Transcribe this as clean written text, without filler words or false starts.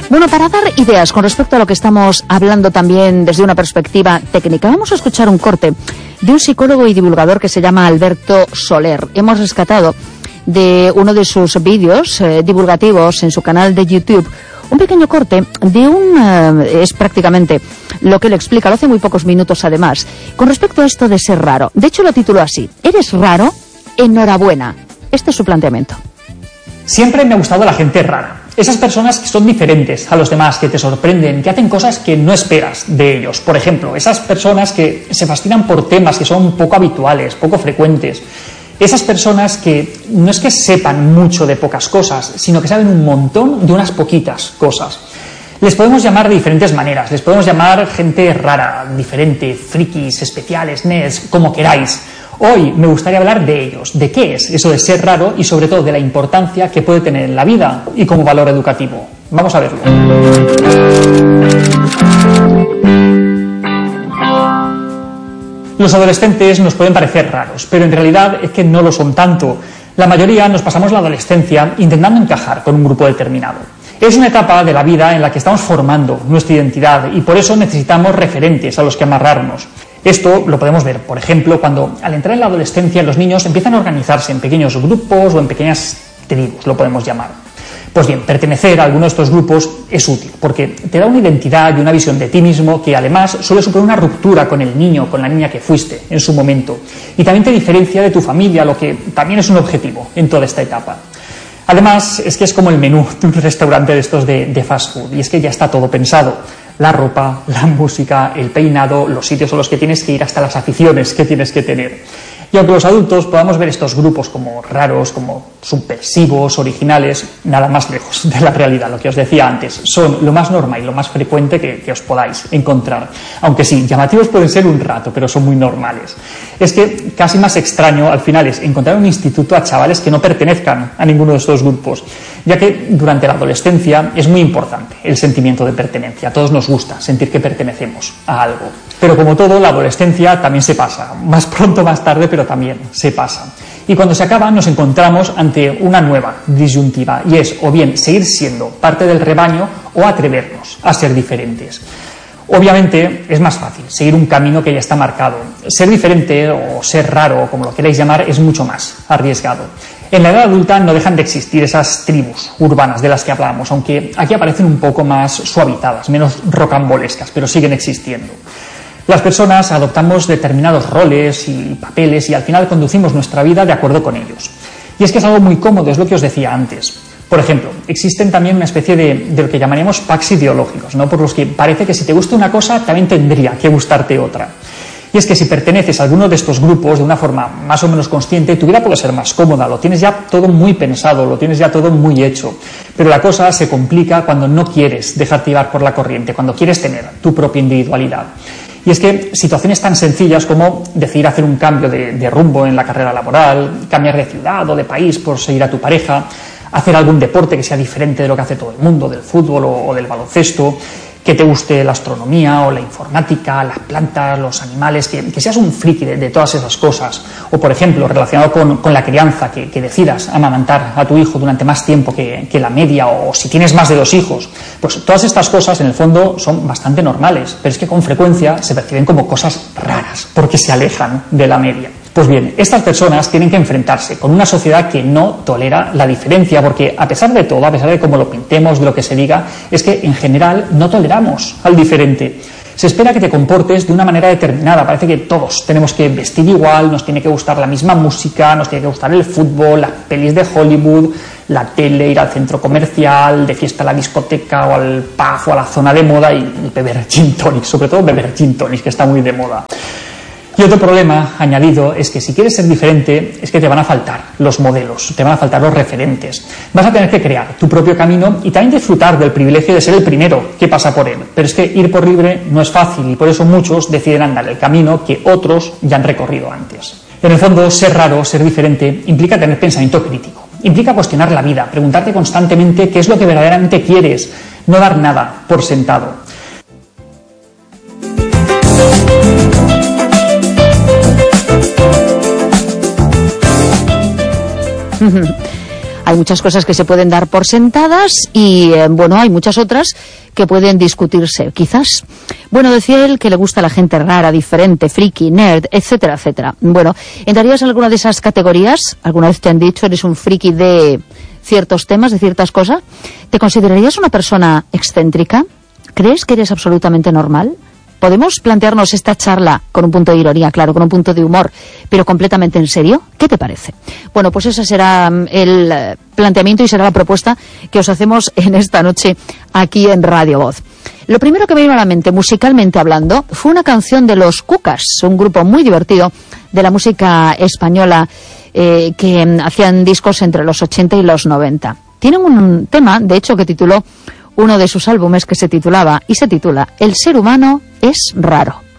Bueno, para dar ideas con respecto a lo que estamos hablando también desde una perspectiva técnica, vamos a escuchar un corte de un psicólogo y divulgador que se llama Alberto Soler. Hemos rescatado de uno de sus vídeos divulgativos en su canal de YouTube un pequeño corte de es prácticamente lo que él explica, lo hace muy pocos minutos además, con respecto a esto de ser raro. De hecho lo tituló así: ¿eres raro? Enhorabuena. Este es su planteamiento. Siempre me ha gustado la gente rara. Esas personas que son diferentes a los demás, que te sorprenden, que hacen cosas que no esperas de ellos. Por ejemplo, esas personas que se fascinan por temas que son poco habituales, poco frecuentes. Esas personas que no es que sepan mucho de pocas cosas, sino que saben un montón de unas poquitas cosas. Les podemos llamar de diferentes maneras. Les podemos llamar gente rara, diferente, frikis, especiales, nerds, como queráis. Hoy me gustaría hablar de ellos, de qué es eso de ser raro y sobre todo de la importancia que puede tener en la vida y como valor educativo. Vamos a verlo. Los adolescentes nos pueden parecer raros, pero en realidad es que no lo son tanto. La mayoría nos pasamos la adolescencia intentando encajar con un grupo determinado. Es una etapa de la vida en la que estamos formando nuestra identidad y por eso necesitamos referentes a los que amarrarnos. Esto lo podemos ver, por ejemplo, cuando al entrar en la adolescencia los niños empiezan a organizarse en pequeños grupos o en pequeñas tribus, lo podemos llamar. Pues bien, pertenecer a alguno de estos grupos es útil, porque te da una identidad y una visión de ti mismo que además suele suponer una ruptura con el niño, con la niña que fuiste en su momento. Y también te diferencia de tu familia, lo que también es un objetivo en toda esta etapa. Además, es que es como el menú de un restaurante de estos de fast food, y es que ya está todo pensado. La ropa, la música, el peinado, los sitios a los que tienes que ir, hasta las aficiones que tienes que tener. Y aunque los adultos podamos ver estos grupos como raros, como subversivos, originales, nada más lejos de la realidad, lo que os decía antes, son lo más normal y lo más frecuente que os podáis encontrar. Aunque sí, llamativos pueden ser un rato, pero son muy normales. Es que casi más extraño al final es encontrar un instituto a chavales que no pertenezcan a ninguno de estos grupos, ya que durante la adolescencia es muy importante el sentimiento de pertenencia. A todos nos gusta sentir que pertenecemos a algo. Pero como todo, la adolescencia también se pasa, más pronto, más tarde, pero también se pasa. Y cuando se acaba nos encontramos ante una nueva disyuntiva, y es o bien seguir siendo parte del rebaño o atrevernos a ser diferentes. Obviamente es más fácil seguir un camino que ya está marcado. Ser diferente o ser raro, como lo queráis llamar, es mucho más arriesgado. En la edad adulta no dejan de existir esas tribus urbanas de las que hablábamos, aunque aquí aparecen un poco más suavizadas, menos rocambolescas, pero siguen existiendo. Las personas adoptamos determinados roles y papeles y al final conducimos nuestra vida de acuerdo con ellos. Y es que es algo muy cómodo, es lo que os decía antes. Por ejemplo, existen también una especie de lo que llamaríamos packs ideológicos, ¿no? Por los que parece que si te gusta una cosa, también tendría que gustarte otra. Y es que si perteneces a alguno de estos grupos de una forma más o menos consciente, tu vida puede ser más cómoda, lo tienes ya todo muy pensado, lo tienes ya todo muy hecho. Pero la cosa se complica cuando no quieres dejarte llevar por la corriente, cuando quieres tener tu propia individualidad. Y es que situaciones tan sencillas como decidir hacer un cambio de rumbo en la carrera laboral, cambiar de ciudad o de país por seguir a tu pareja, hacer algún deporte que sea diferente de lo que hace todo el mundo, del fútbol o del baloncesto, que te guste la astronomía o la informática, las plantas, los animales, que seas un friki de todas esas cosas. O, por ejemplo, relacionado con la crianza, que decidas amamantar a tu hijo durante más tiempo que la media, o si tienes más de 2 hijos. Pues todas estas cosas, en el fondo, son bastante normales, pero es que con frecuencia se perciben como cosas raras, porque se alejan de la media. Pues bien, estas personas tienen que enfrentarse con una sociedad que no tolera la diferencia, porque a pesar de todo, a pesar de cómo lo pintemos, de lo que se diga, es que en general no toleramos al diferente. Se espera que te comportes de una manera determinada, parece que todos tenemos que vestir igual, nos tiene que gustar la misma música, nos tiene que gustar el fútbol, las pelis de Hollywood, la tele, ir al centro comercial, de fiesta a la discoteca o al pub o a la zona de moda y beber gin tonic, sobre todo beber gin tonic, que está muy de moda. Y otro problema añadido es que si quieres ser diferente es que te van a faltar los modelos, te van a faltar los referentes. Vas a tener que crear tu propio camino y también disfrutar del privilegio de ser el primero que pasa por él. Pero es que ir por libre no es fácil y por eso muchos deciden andar el camino que otros ya han recorrido antes. En el fondo, ser raro, ser diferente, implica tener pensamiento crítico. Implica cuestionar la vida, preguntarte constantemente qué es lo que verdaderamente quieres, no dar nada por sentado. Hay muchas cosas que se pueden dar por sentadas y, bueno, hay muchas otras que pueden discutirse, quizás. Bueno, decía él que le gusta la gente rara, diferente, friki, nerd, etcétera, etcétera. Bueno, ¿entrarías en alguna de esas categorías? ¿Alguna vez te han dicho eres un friki de ciertos temas, de ciertas cosas? ¿Te considerarías una persona excéntrica? ¿Crees que eres absolutamente normal? ¿Podemos plantearnos esta charla con un punto de ironía, claro, con un punto de humor, pero completamente en serio? ¿Qué te parece? Bueno, pues ese será el planteamiento y será la propuesta que os hacemos en esta noche aquí en Radio Voz. Lo primero que me vino a la mente, musicalmente hablando, fue una canción de Los Cucas, un grupo muy divertido de la música española que hacían discos entre los 80 y los 90. Tienen un tema, de hecho, que tituló uno de sus álbumes, que se titula El ser humano es raro.